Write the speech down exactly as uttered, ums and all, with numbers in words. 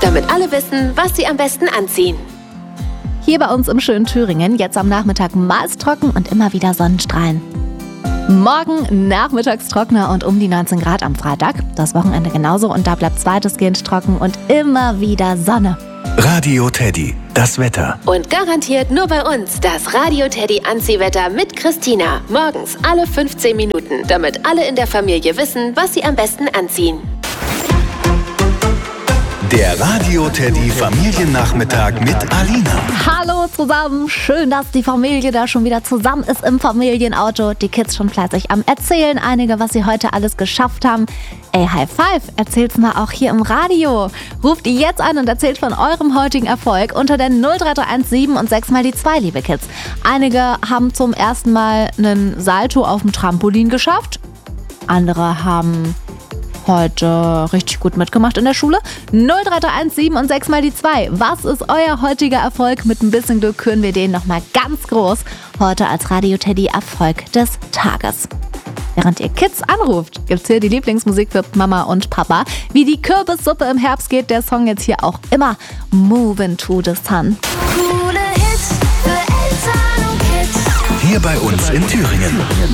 damit alle wissen, was sie am besten anziehen. Hier bei uns im schönen Thüringen, jetzt am Nachmittag meist trocken und immer wieder Sonnenstrahlen. Morgen nachmittags trockener und um die neunzehn Grad am Freitag. Das Wochenende genauso und da bleibt es weitestgehend trocken und immer wieder Sonne. Radio Teddy, das Wetter. Und garantiert nur bei uns das Radio Teddy Anziehwetter mit Christina. Morgens alle fünfzehn Minuten, damit alle in der Familie wissen, was sie am besten anziehen. Der Radio Teddy Familiennachmittag mit Alina. Hallo zusammen, schön, dass die Familie da schon wieder zusammen ist im Familienauto. Die Kids schon fleißig am Erzählen, einige, was sie heute alles geschafft haben. Ey, High Five, erzählt's mal auch hier im Radio. Ruft ihr jetzt an und erzählt von eurem heutigen Erfolg unter der null drei drei eins sieben und sechs mal die zwei, liebe Kids. Einige haben zum ersten Mal einen Salto auf dem Trampolin geschafft. Andere haben heute richtig gut mitgemacht in der Schule. null drei drei eins sieben und sechs mal die zwei. Was ist euer heutiger Erfolg? Mit ein bisschen Glück küren wir den nochmal ganz groß. Heute als Radio Teddy Erfolg des Tages. Während ihr Kids anruft, gibt's hier die Lieblingsmusik für Mama und Papa. Wie die Kürbissuppe im Herbst geht der Song jetzt hier auch immer. Movin' to the Sun. Coole Hits für Eltern und Kids. Hier bei uns in Thüringen.